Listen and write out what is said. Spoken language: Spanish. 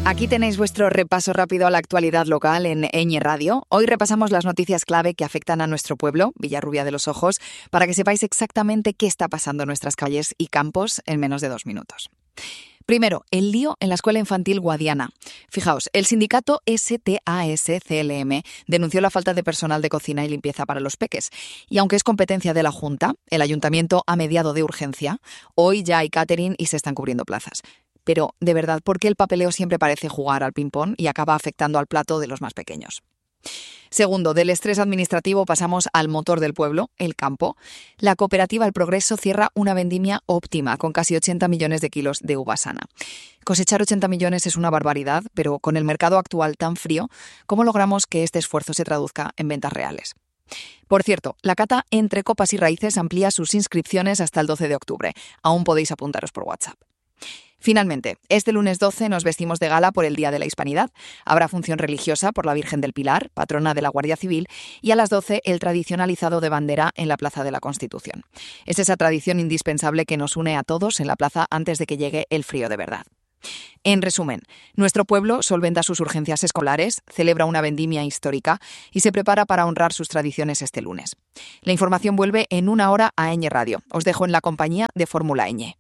Aquí tenéis vuestro repaso rápido a la actualidad local en Eñe Radio. Hoy repasamos las noticias clave que afectan a nuestro pueblo, Villarrubia de los Ojos, para que sepáis exactamente qué está pasando en nuestras calles y campos en menos de 2 minutos. Primero, el lío en la escuela infantil Guadiana. Fijaos, el sindicato STAS-CLM denunció la falta de personal de cocina y limpieza para los peques. Y aunque es competencia de la Junta, el ayuntamiento ha mediado de urgencia. Hoy ya hay catering y se están cubriendo plazas. Pero, de verdad, ¿por qué el papeleo siempre parece jugar al ping-pong y acaba afectando al plato de los más pequeños? Segundo, del estrés administrativo pasamos al motor del pueblo, el campo. La cooperativa El Progreso cierra una vendimia óptima con casi 80 millones de kilos de uva sana. Cosechar 80 millones es una barbaridad, pero con el mercado actual tan frío, ¿cómo logramos que este esfuerzo se traduzca en ventas reales? Por cierto, la cata Entre Copas y Raíces amplía sus inscripciones hasta el 12 de octubre. Aún podéis apuntaros por WhatsApp. Finalmente, este lunes 12 nos vestimos de gala por el Día de la Hispanidad. Habrá función religiosa por la Virgen del Pilar, patrona de la Guardia Civil, y a las 12 el tradicional izado de bandera en la Plaza de la Constitución. Es esa tradición indispensable que nos une a todos en la plaza antes de que llegue el frío de verdad. En resumen, nuestro pueblo solventa sus urgencias escolares, celebra una vendimia histórica y se prepara para honrar sus tradiciones este lunes. La información vuelve en 1 hora a Eñe Radio. Os dejo en la compañía de Fórmula Eñe.